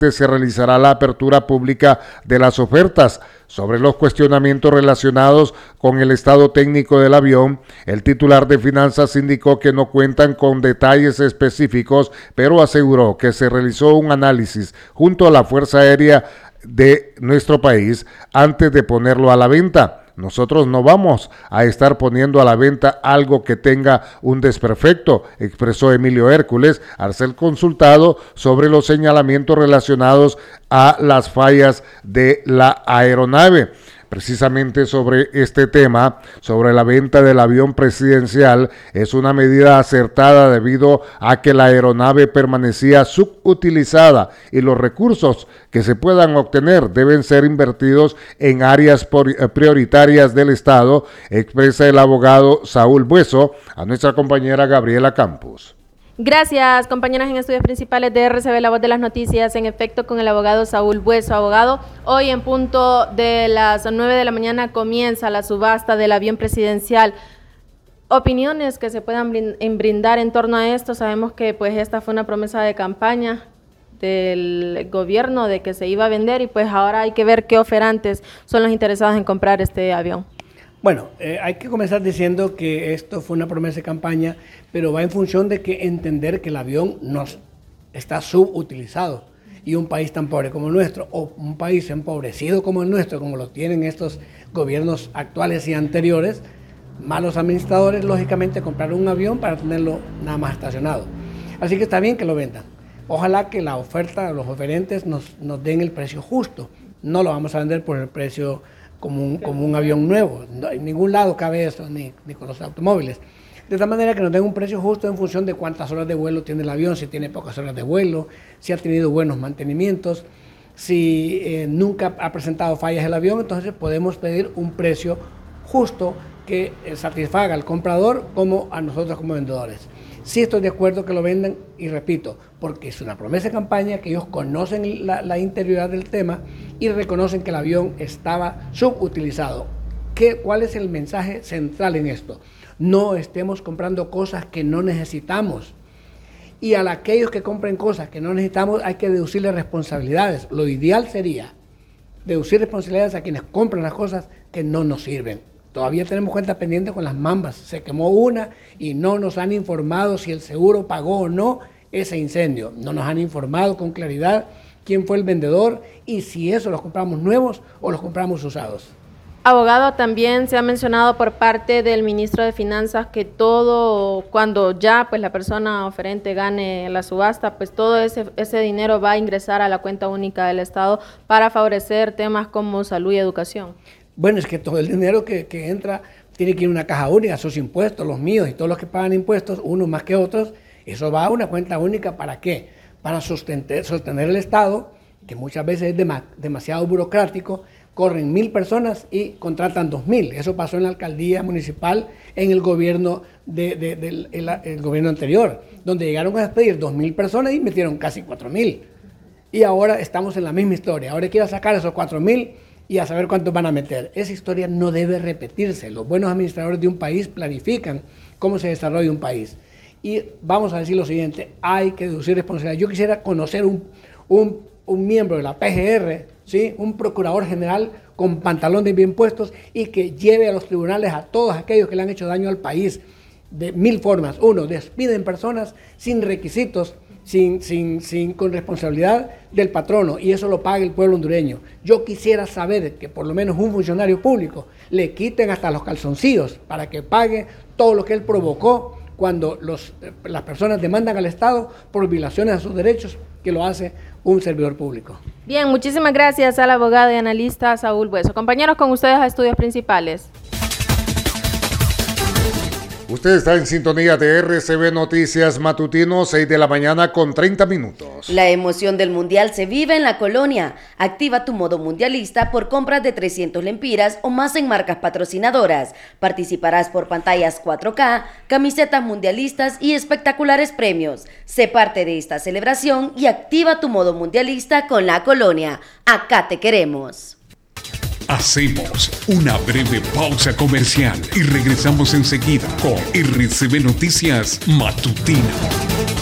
se realizará la apertura pública de las ofertas. Sobre los cuestionamientos relacionados con el estado técnico del avión, el titular de Finanzas indicó que no cuentan con detalles específicos, pero aseguró que se realizó un análisis junto a la Fuerza Aérea de nuestro país antes de ponerlo a la venta. Nosotros no vamos a estar poniendo a la venta algo que tenga un desperfecto, expresó Emilio Hércules al ser consultado sobre los señalamientos relacionados a las fallas de la aeronave. Precisamente sobre este tema, sobre la venta del avión presidencial, es una medida acertada debido a que la aeronave permanecía subutilizada y los recursos que se puedan obtener deben ser invertidos en áreas prioritarias del Estado, expresa el abogado Saúl Bueso a nuestra compañera Gabriela Campos. Gracias, compañeras en estudios principales de RCB, la voz de las noticias, en efecto con el abogado Saúl Bueso. Abogado, hoy en punto de las 9 de la mañana comienza la subasta del avión presidencial. Opiniones que se puedan brindar en torno a esto. Sabemos que pues esta fue una promesa de campaña del gobierno de que se iba a vender y pues ahora hay que ver qué oferantes son los interesados en comprar este avión. Bueno, hay que comenzar diciendo que esto fue una promesa de campaña, pero va en función de que entender que el avión está subutilizado y un país tan pobre como el nuestro, o un país empobrecido como el nuestro, como lo tienen estos gobiernos actuales y anteriores, malos administradores, lógicamente compraron un avión para tenerlo nada más estacionado. Así que está bien que lo vendan. Ojalá que la oferta, los oferentes nos den el precio justo. No lo vamos a vender por el precio como un avión nuevo. No, en ningún lado cabe eso, ni con los automóviles. De tal manera que nos den un precio justo en función de cuántas horas de vuelo tiene el avión, si tiene pocas horas de vuelo, si ha tenido buenos mantenimientos, si nunca ha presentado fallas el avión, entonces podemos pedir un precio justo que satisfaga al comprador como a nosotros como vendedores. Sí estoy de acuerdo que lo vendan y repito, porque es una promesa de campaña, que ellos conocen la interioridad del tema y reconocen que el avión estaba subutilizado. ¿Cuál es el mensaje central en esto? No estemos comprando cosas que no necesitamos. Y a aquellos que compren cosas que no necesitamos hay que deducirle responsabilidades. Lo ideal sería deducir responsabilidades a quienes compran las cosas que no nos sirven. Todavía tenemos cuenta pendiente con las mambas. Se quemó una y no nos han informado si el seguro pagó o no ese incendio. No nos han informado con claridad quién fue el vendedor y si eso los compramos nuevos o los compramos usados. Abogado, también se ha mencionado por parte del ministro de Finanzas que todo, cuando ya pues la persona oferente gane la subasta, pues todo ese dinero va a ingresar a la cuenta única del Estado para favorecer temas como salud y educación. Bueno, es que todo el dinero que entra tiene que ir a una caja única, sus impuestos, los míos y todos los que pagan impuestos, unos más que otros, eso va a una cuenta única. ¿Para qué? Para sostener el Estado, que muchas veces es demasiado burocrático. Corren 1,000 personas y contratan 2,000. Eso pasó en la alcaldía municipal en el gobierno el gobierno anterior, donde llegaron a despedir 2,000 personas y metieron casi 4,000. Y ahora estamos en la misma historia. Ahora quiero sacar esos 4,000 y a saber cuántos van a meter. Esa historia no debe repetirse. Los buenos administradores de un país planifican cómo se desarrolla un país. Y vamos a decir lo siguiente, hay que deducir responsabilidad. Yo quisiera conocer un miembro de la PGR, ¿sí? Un procurador general con pantalón de bien puestos y que lleve a los tribunales a todos aquellos que le han hecho daño al país de 1,000 formas. Uno, despiden personas sin requisitos, con responsabilidad del patrono, y eso lo paga el pueblo hondureño. Yo quisiera saber que por lo menos un funcionario público le quiten hasta los calzoncillos para que pague todo lo que él provocó cuando las personas demandan al Estado por violaciones a sus derechos, que lo hace un servidor público. Bien, muchísimas gracias al abogado y analista Saúl Bueso. Compañeros, con ustedes a estudios principales. Usted está en sintonía de RCB Noticias Matutino, 6 de la mañana con 30 minutos. La emoción del Mundial se vive en la Colonia. Activa tu modo mundialista por compras de 300 lempiras o más en marcas patrocinadoras. Participarás por pantallas 4K, camisetas mundialistas y espectaculares premios. Sé parte de esta celebración y activa tu modo mundialista con la Colonia. Acá te queremos. Hacemos una breve pausa comercial y regresamos enseguida con RCB Noticias Matutino.